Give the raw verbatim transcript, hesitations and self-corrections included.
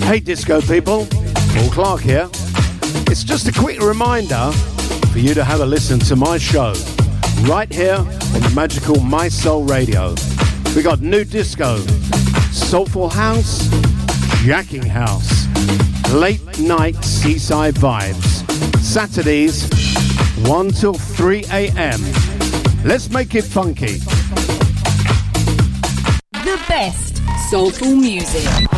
Hey disco people, Paul Clark here. It's just a quick reminder for you to have a listen to my show right here on the magical My Soul Radio. We got new disco, soulful house, jacking house, late night seaside vibes. Saturdays, one till three a.m. Let's make it funky. The best soulful music.